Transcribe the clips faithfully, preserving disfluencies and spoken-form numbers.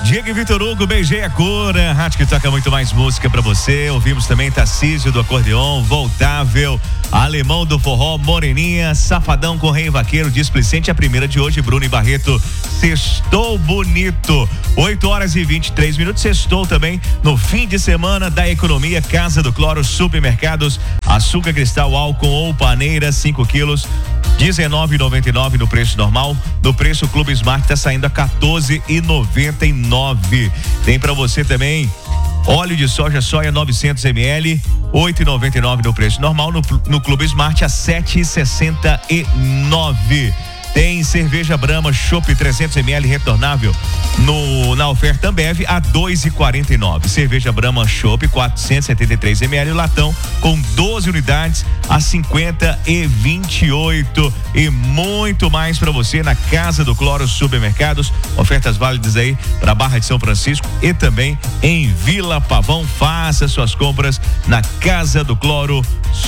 Diego e Vitor Hugo, beijei a cura. Rádio que toca muito mais música pra você. Ouvimos também Tarcísio do acordeon, Voltável, Alemão do forró, Moreninha, Safadão com Rei Vaqueiro, Displicente. A primeira de hoje, Bruno e Barreto, Sextou Bonito. oito horas e vinte e três minutos. Sextou também no fim de semana da economia. Casa do Cloro, Supermercados, Açúcar Cristal, Álcool ou Paneira, cinco quilos, dezenove e noventa e nove no preço normal. No preço Clube Smart tá saindo a quatorze e noventa e nove. Tem pra você também óleo de soja soia novecentos mililitros, oito e noventa e nove no preço normal. No, no Clube Smart a sete e sessenta e nove. Tem cerveja Brahma Chopp trezentos mililitros retornável no na oferta Ambev a dois e quarenta e nove. Cerveja Brahma Chopp quatrocentos e setenta e três mililitros latão com doze unidades a cinquenta e vinte e oito. E muito mais para você na Casa do Cloro Supermercados. Ofertas válidas aí para Barra de São Francisco e também em Vila Pavão. Faça suas compras na Casa do Cloro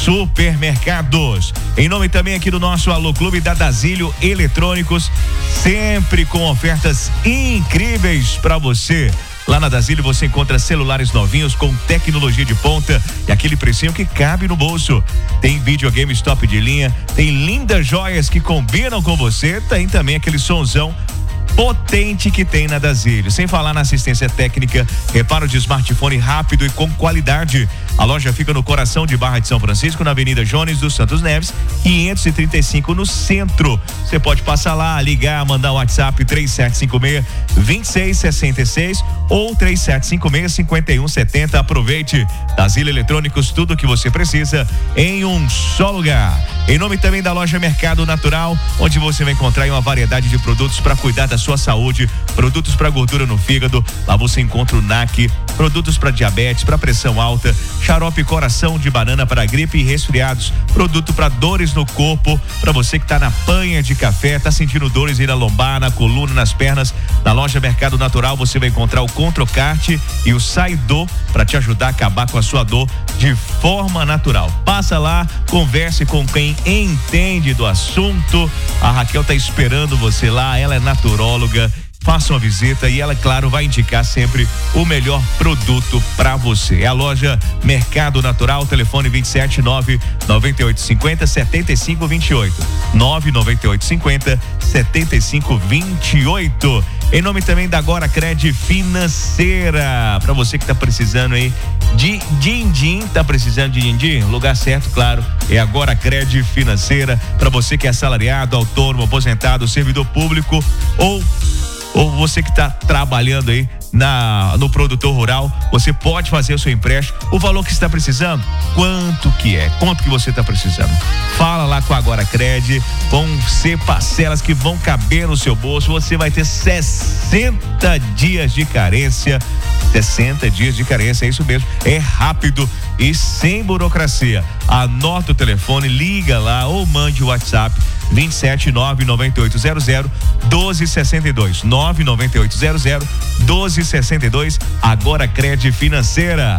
Supermercados. Em nome também aqui do nosso Alô Clube da Dasílio Eletrônicos, sempre com ofertas incríveis para você. Lá na Dasílio você encontra celulares novinhos com tecnologia de ponta e aquele precinho que cabe no bolso. Tem videogames top de linha, tem lindas joias que combinam com você, tem também aquele sonzão potente que tem na Dasílio. Sem falar na assistência técnica, reparo de smartphone rápido e com qualidade. A loja fica no coração de Barra de São Francisco, na Avenida Jones dos Santos Neves, quinhentos e trinta e cinco no centro. Você pode passar lá, ligar, mandar o WhatsApp três sete cinco seis, dois seis seis seis ou três sete cinco seis, cinco um sete zero. Aproveite. Dasílio Eletrônicos, tudo o que você precisa em um só lugar. Em nome também da loja Mercado Natural, onde você vai encontrar uma variedade de produtos para cuidar da sua saúde, produtos para gordura no fígado. Lá você encontra o N A C, produtos para diabetes, para pressão alta, xarope coração de banana para gripe e resfriados, produto para dores no corpo, para você que tá na panha de café, tá sentindo dores aí na lombar, na coluna, nas pernas. Na loja Mercado Natural você vai encontrar o Controcart e o Saidô para te ajudar a acabar com a sua dor de forma natural. Passa lá, converse com quem entende do assunto. A Raquel tá esperando você lá, ela é naturóloga. Faça uma visita e ela, claro, vai indicar sempre o melhor produto para você. É a loja Mercado Natural, telefone vinte e sete, nove nove oito cinco zero, sete cinco dois oito. nove nove oito cinco zero, sete cinco dois oito. Em nome também da Agora Cred Financeira. Para você que tá precisando aí de din-din, tá precisando de din-din? Lugar certo, claro, é Agora Cred Financeira. Para você que é assalariado, autônomo, aposentado, servidor público ou ou você que está trabalhando aí na, no produtor rural, você pode fazer o seu empréstimo. O valor que está precisando, quanto que é? Quanto que você está precisando? Fala lá com a Agora Cred, vão ser parcelas que vão caber no seu bolso. Você vai ter sessenta dias de carência. sessenta dias de carência, é isso mesmo. É rápido e sem burocracia. Anota o telefone, liga lá ou mande o WhatsApp vinte e sete, nove nove oito zero zero, doze sessenta e dois. nove nove oito zero zero, doze sessenta e dois. Agora Cred Financeira.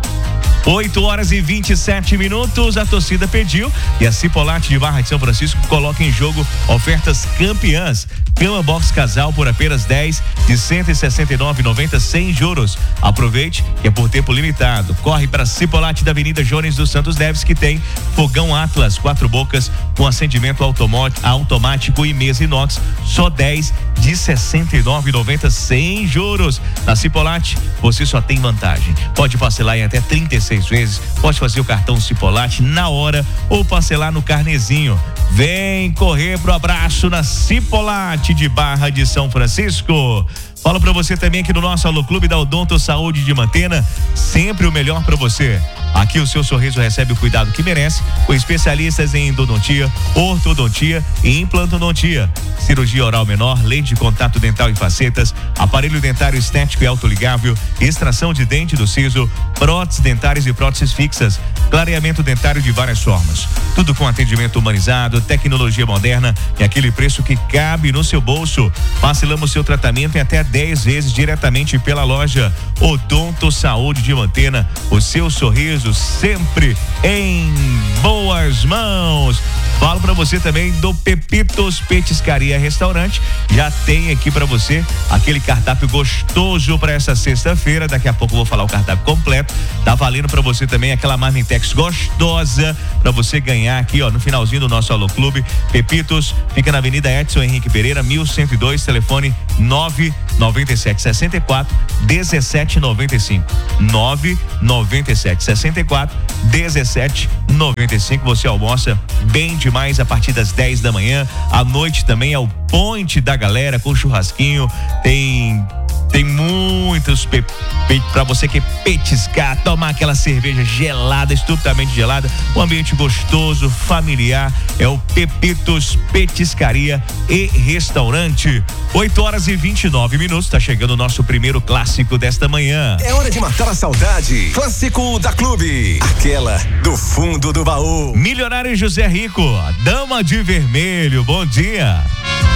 oito horas e vinte e sete minutos, a torcida pediu e a Cipolate de Barra de São Francisco coloca em jogo ofertas campeãs. Cama box casal por apenas dez de cento e sessenta e nove reais e noventa centavos sem juros. Aproveite que é por tempo limitado. Corre para Cipolate da Avenida Jones dos Santos Neves, que tem fogão Atlas quatro bocas com acendimento automático e mesa inox, só dez de sessenta e nove reais e noventa centavos sem juros. Na Cipolate você só tem vantagem. Pode parcelar em até trinta e seis vezes, pode fazer o cartão Cipolate na hora ou parcelar no carnezinho. Vem correr pro abraço na Cipolate de Barra de São Francisco. Falo pra você também aqui no nosso Alô Clube da Odonto Saúde de Mantena, sempre o melhor pra você. Aqui o seu sorriso recebe o cuidado que merece, com especialistas em endodontia, ortodontia e implantodontia, cirurgia oral menor, lente de contato dental e facetas, aparelho dentário estético e autoligável, extração de dente do siso, próteses dentárias e próteses fixas, clareamento dentário de várias formas. Tudo com atendimento humanizado, tecnologia moderna e aquele preço que cabe no seu bolso. Parcelamos seu tratamento em até dez vezes diretamente pela loja Odonto Saúde de Mantena. O seu sorriso sempre em boas mãos. Falo pra você também do Pepitos Petiscaria Restaurante. Já tem aqui pra você aquele cardápio gostoso pra essa sexta-feira. Daqui a pouco eu vou falar o cardápio completo. Tá valendo pra você também aquela marmitex gostosa pra você ganhar aqui, ó, no finalzinho do nosso Alô Clube. Pepitos fica na Avenida Edson Henrique Pereira, mil cento e dois, telefone nove nove sete seis quatro um sete nove cinco. nove nove sete seis quatro um sete nove cinco. Você almoça bem demais a partir das dez da manhã. À noite também é o ponte da galera com churrasquinho. Tem Tem muitos pe, pe, pra você que petiscar, tomar aquela cerveja gelada, estupidamente gelada, um ambiente gostoso, familiar. É o Pepitos Petiscaria e Restaurante. oito horas e vinte e nove minutos, tá chegando o nosso primeiro clássico desta manhã. É hora de matar a saudade. Clássico da Clube, aquela do fundo do baú. Milionário José Rico, Dama de Vermelho, bom dia.